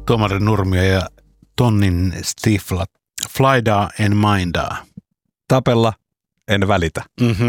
Tuomari Nurmio ja Tonnin Stifla. Flydaa en mindaa. Tapella en välitä.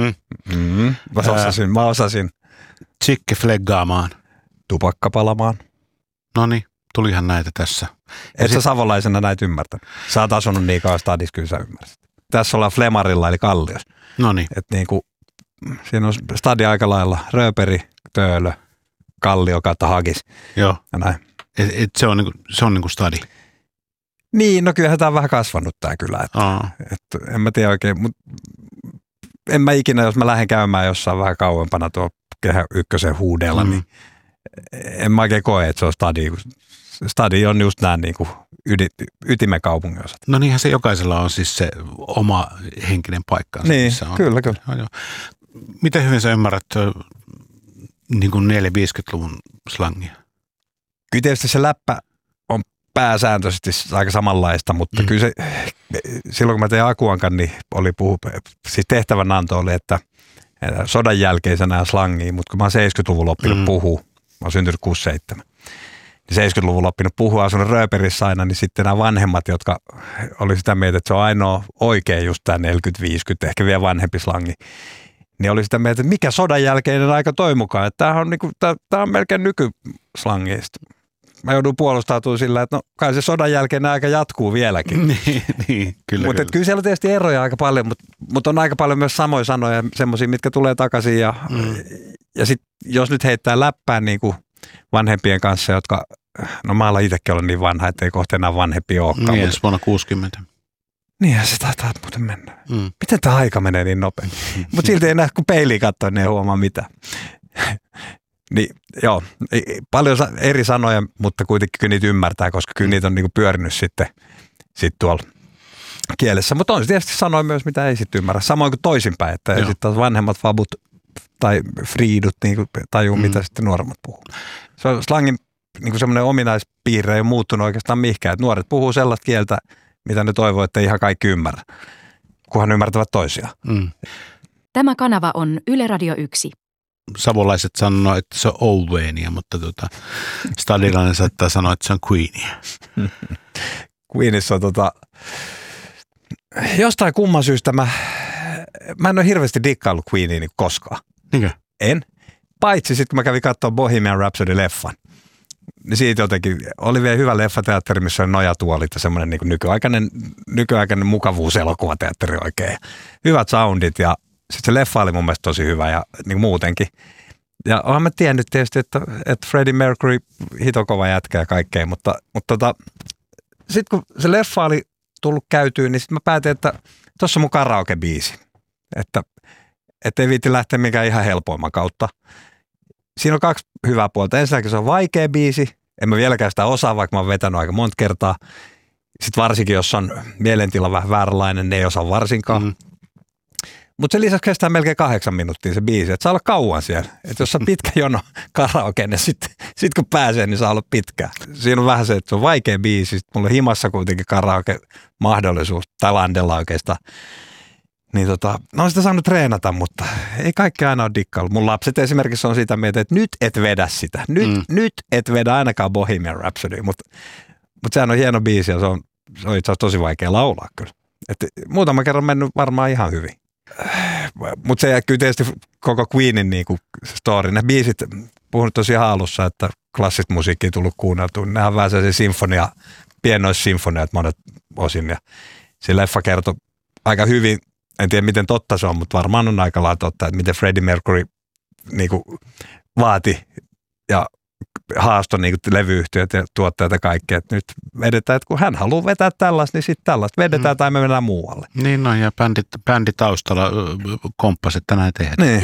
Mä osasin. Tsikke fleggaamaan. Tupakka palamaan. Noniin, tulihan näitä tässä. Et sä savolaisena näitä ymmärtä. Sä oot asunut niin kauan stadissa, kyllä sä ymmärsit. Tässä ollaan Flemarilla eli Kalliossa. Noniin. Että niinku, siinä on stadi aika lailla Rööperi, Töölö, Kallio, kautta Hagis. Joo. Ja näin. Se on niinku stadi. Niin, no kyllähän tää on vähän kasvanut tää kyllä. Että en mä tiedä oikein, mutta en mä ikinä, jos mä lähden käymään jossain vähän kauempana tuo Kehä Ykkösen huudella, niin en mä oikein koe, että se on stadi. Stadi on just nämä niin kuin ytimen kaupunginosat. No niinhän se jokaisella on siis se oma henkinen paikkaansa. Niin, on. kyllä. Joo. Miten hyvin sä ymmärrät niin kuin 450-luvun slangia? Kyllä tietysti se läppä on pääsääntöisesti aika samanlaista, mutta kyllä se, silloin kun mä tein Akuankan, niin siis tehtävänanto oli, että sodan jälkeisenä slangia, mutta kun mä oon 70-luvulla oppinut puhua, mä oon syntynyt 67, niin 70-luvulla oppinut puhua, asunut Rööperissä aina, niin sitten nämä vanhemmat, jotka oli sitä mieltä, että se on ainoa oikein just tämä 40-50, ehkä vielä vanhempi slangi, niin oli sitä mieltä, että mikä sodan jälkeinen aika toi mukaan, että tämä on melkein nykyslangiista. Mä joudun puolustautumaan sillä, että no kai se sodan jälkeinen aika jatkuu vieläkin. niin, kyllä. Mutta kyllä siellä on tietysti eroja aika paljon, mutta on aika paljon myös samoja sanoja, semmoisia, mitkä tulee takaisin. Ja sitten jos nyt heittää läppään niin kuin vanhempien kanssa, jotka, no mä alan itsekin olla niin vanha, että ei kohta enää vanhempia olekaan. Niin, vuonna 60. Niinhän se taitaa muuten mennä. Miten tämä aika menee niin nopeasti? Mutta silti ei näe, kun peiliin katsoo, niin ei huomaa mitään. Niin joo, paljon eri sanoja, mutta kuitenkin kyllä niitä ymmärtää, koska kyllä niitä on niinku pyörinyt sitten tuolla kielessä. Mutta on se tietysti sanoja myös, mitä ei sitten ymmärrä. Samoin kuin toisinpäin, että sitten taas vanhemmat fabut tai friidut niinku tajuu, mitä sitten nuoremmat puhuu. Se on slangin niinku semmoinen ominaispiirre ei ole muuttunut oikeastaan mihinkään. Että nuoret puhuu sellaista kieltä, mitä ne toivoo, että ei ihan kaikki ymmärrä, kunhan ymmärtävät toisiaan. Tämä kanava on Yle Radio 1. Savolaiset sanoo, että se on Oweenia, mutta stadilainen saattaa sanoa, että se on Queenia. Queenissa on jostain kumman syystä mä en ole hirveästi dikkaillut Queenia niin koskaan. Niinkö? En. Paitsi sitten kun mä kävin katsoa Bohemian Rhapsody-leffan. Niin siitä jotenkin oli vielä hyvä leffateatteri, missä on nojatuolit ja semmoinen niin nykyaikainen mukavuuselokuvateatteri oikein. Hyvät soundit ja sitten se leffa oli mun mielestä tosi hyvä ja niin muutenkin. Ja oonhan mä tiennyt tietysti, että Freddie Mercury hitokova jätkä ja kaikkea, mutta sitten kun se leffa oli tullut käytyyn, niin sitten mä päätin, että tossa on mun karaoke-biisi. Että ei viitti lähteä mikään ihan helpoimman kautta. Siinä on kaksi hyvää puolta. Ensinnäkin se on vaikea biisi. En mä vieläkään sitä osaa, vaikka mä oon vetänyt aika monta kertaa. Sitten varsinkin, jos on mielentila vähän vääränlainen, ne ei osaa varsinkaan. Mutta se lisäksi kestää melkein 8 minuuttia se biisi, että saa olla kauan siellä. Että jos on pitkä jono karaoke, niin sitten kun pääsee, niin saa olla pitkä. Siinä on vähän se, että se on vaikea biisi. Sitten mulla on himassa kuitenkin karaoke-mahdollisuus, tai landella oikeastaan. Niin no on sitä saanut treenata, mutta ei kaikki aina ole dikkailu. Mun lapset esimerkiksi on sitä mieltä, että nyt et vedä sitä. Nyt et vedä ainakaan Bohemian Rhapsody, mutta sehän on hieno biisi ja se on itse asiassa tosi vaikea laulaa kyllä. Et muutama kerran mennyt varmaan ihan hyvin. Mutta se kyllä tietysti koko Queenin niinku story. Ne biisit, puhunut tosi haalussa, että klassista musiikkia tullut kuunneltua. Nehän on vähän sellaisia pienoissinfoniat monet osin. Ja se leffa kertoi aika hyvin, en tiedä miten totta se on, mutta varmaan on aika lailla totta, että miten Freddie Mercury niinku vaati ja haastoi niinku levyyhtiöt ja tuottajat ja kaikkea, että nyt vedetään, että kun hän haluaa vetää tällaista, niin sitten tällaista vedetään tai me mennään muualle. Niin no, ja bändi taustalla komppasi, että näin tehdään. Niin.